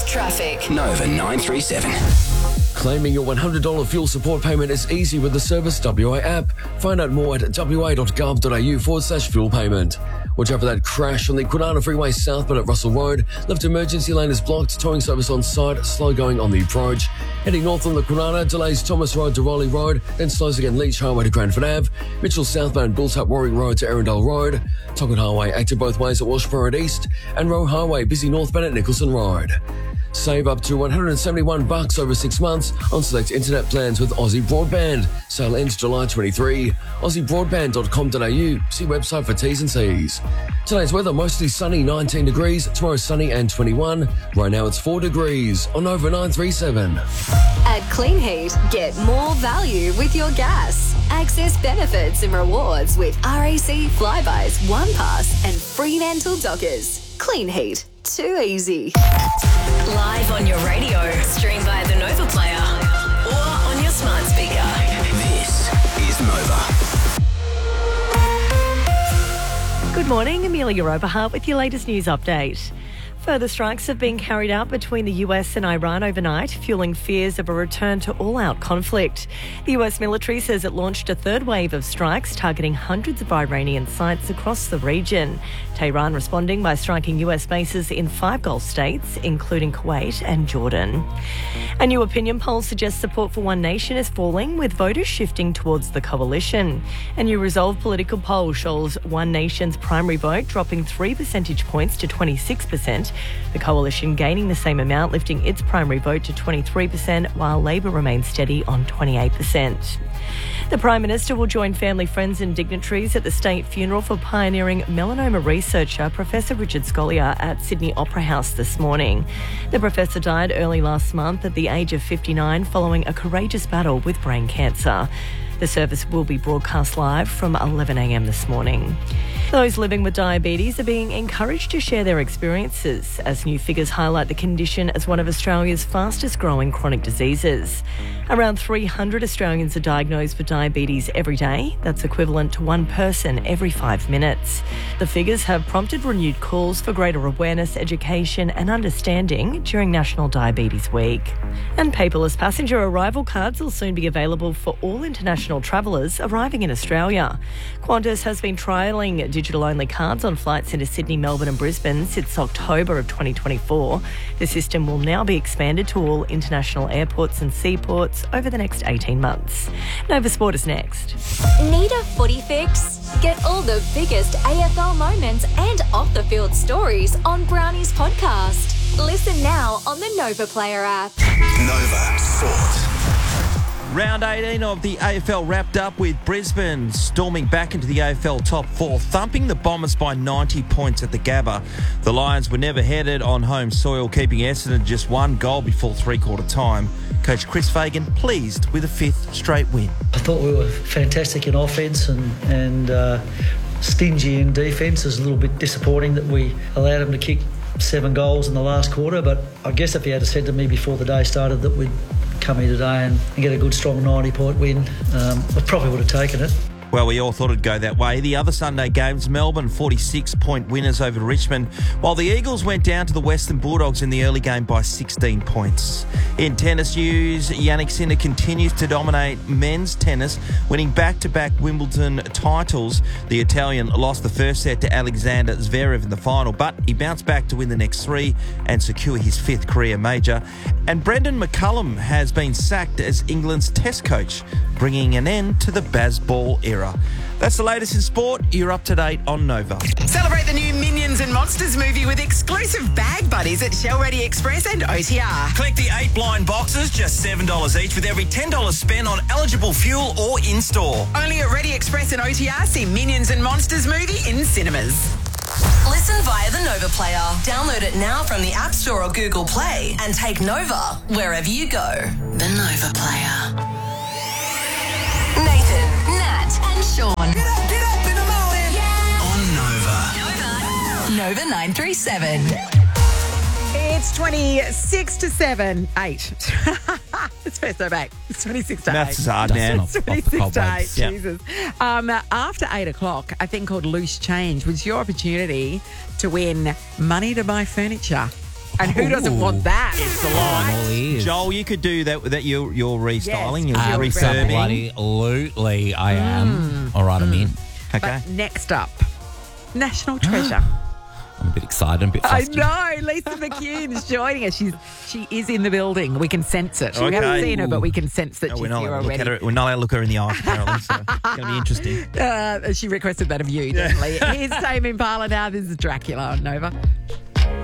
Traffic. Nova 937. Claiming your $100 fuel support payment is easy with the Service WA app. Find out more at wa.gov.au/fuel payment. Watch out for that crash on the Kwinana Freeway southbound at Russell Road. Left emergency lane is blocked. Towing service on site. Slow going on the approach. Heading north on the Kwinana, delays Thomas Road to Raleigh Road. Then slows again Leach Highway to Cranford Ave. Mitchell southbound built up Warwick Road to Erindale Road. Tongan Highway active both ways at Washburn Road East. And Roe Highway busy northbound at Nicholson Road. Save up to $171 over 6 months on select internet plans with Aussie Broadband. Sale ends July 23. AussieBroadband.com.au. See website for T's and C's. Today's weather mostly sunny, 19 degrees. Tomorrow sunny and 21. Right now it's 4 degrees on Nova 937. At Clean Heat, get more value with your gas. Access benefits and rewards with RAC Flybys, OnePass and Fremantle Dockers. Clean Heat. Too easy. Live on your radio, stream via the Nova Player or on your smart speaker. This is Nova. Good morning, Amelia Oberhart with your latest news update. Further strikes have been carried out between the US and Iran overnight, fueling fears of a return to all-out conflict. The US military says it launched a third wave of strikes targeting hundreds of Iranian sites across the region. Tehran responding by striking US bases in 5 Gulf states, including Kuwait and Jordan. A new opinion poll suggests support for One Nation is falling, with voters shifting towards the coalition. A new Resolve political poll shows One Nation's primary vote dropping 3 percentage points to 26%. The coalition gaining the same amount, lifting its primary vote to 23%, while Labor remains steady on 28%. The Prime Minister will join family, friends and dignitaries at the state funeral for pioneering melanoma researcher Professor Richard Scolyer at Sydney Opera House this morning. The professor died early last month at the age of 59 following a courageous battle with brain cancer. The service will be broadcast live from 11 a.m. this morning. Those living with diabetes are being encouraged to share their experiences as new figures highlight the condition as one of Australia's fastest growing chronic diseases. Around 300 Australians are diagnosed with diabetes every day. That's equivalent to 1 person every 5 minutes. The figures have prompted renewed calls for greater awareness, education and understanding during National Diabetes Week. And paperless passenger arrival cards will soon be available for all international travellers arriving in Australia. Qantas has been trialling digital-only cards on flights into Sydney, Melbourne and Brisbane since October of 2024. The system will now be expanded to all international airports and seaports over the next 18 months. Nova Sport is next. Need a footy fix? Get all the biggest AFL moments and off-the-field stories on Brownie's podcast. Listen now on the Nova Player app. Nova Sport. Round 18 of the AFL wrapped up with Brisbane storming back into the AFL top 4, thumping the Bombers by 90 points at the Gabba. The Lions were never headed on home soil, keeping Essendon just 1 goal before three-quarter time. Coach Chris Fagan pleased with a 5th straight win. I thought we were fantastic in offence and stingy in defence. It was a little bit disappointing that we allowed them to kick 7 goals in the last quarter, but I guess if you had said to me before the day started that we'd come here today and get a good strong 90-point win, I probably would have taken it. Well, we all thought it'd go that way. The other Sunday games, Melbourne 46-point winners over Richmond, while the Eagles went down to the Western Bulldogs in the early game by 16 points. In tennis news, Jannik Sinner continues to dominate men's tennis, winning back-to-back Wimbledon titles. The Italian lost the first set to Alexander Zverev in the final, but he bounced back to win the next 3 and secure his 5th career major. And Brendan McCullum has been sacked as England's test coach, bringing an end to the Bazball era. That's the latest in sport. You're up to date on Nova. Celebrate the new Minions and Monsters movie with exclusive bag buddies at Shell Ready Express and OTR. Collect the 8 blind boxes, just $7 each, with every $10 spent on eligible fuel or in-store. Only at Ready Express and OTR. See Minions and Monsters movie in cinemas. Listen via the Nova Player. Download it now from the App Store or Google Play and take Nova wherever you go. The Nova Player. Nathan, Nat and Sean. Get up in the morning. Yeah. On Nova 937. It's 26 to 7. 8. It's first day back. It's 26 to 8. Maths is hard, man. It's 26 to 8. Yeah. Jesus. After 8 o'clock, a thing called Loose Change was your opportunity to win money to buy furniture. And who doesn't want that? It's the I'm all light. ears. Joel, you could do that. That you're restyling. Yes, you're refurbing. Absolutely, I am. All right, I'm in. Okay. But next up, National Treasure. I'm a bit excited, a bit I flustered. know. Lisa McCune is joining us. She is in the building. We can sense it. We Okay. haven't seen her, but we can sense that No, she's we're not here allowed to look already. at her. We're not allowed to look her in the eye, apparently. So it's going to be interesting. She requested that of you, definitely. Here's Tame Impala now. This is Dracula on Nova.